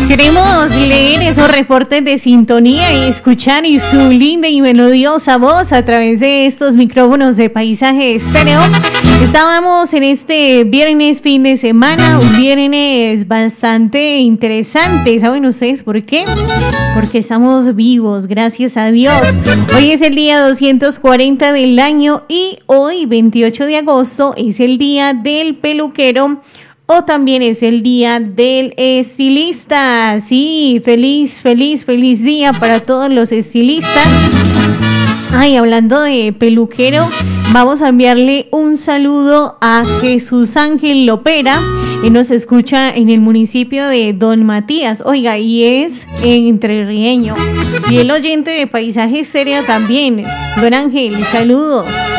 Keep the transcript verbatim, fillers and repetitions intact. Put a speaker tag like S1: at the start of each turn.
S1: Queremos leer esos reportes de sintonía y escuchar y su linda y melodiosa voz a través de estos micrófonos de Paisaje Estéreo. Estábamos en este viernes fin de semana, un viernes bastante interesante. ¿Saben ustedes por qué? Porque estamos vivos, gracias a Dios. Hoy es el día doscientos cuarenta del año y hoy, veintiocho de agosto, es el día del peluquero. O también es el día del estilista. Sí, feliz, feliz, feliz día para todos los estilistas. Ay, hablando de peluquero, vamos a enviarle un saludo a Jesús Ángel Lopera. Él nos escucha en el municipio de Don Matías. Oiga, y es entrerrieño. Y el oyente de Paisaje Estéreo también. Don Ángel, saludo.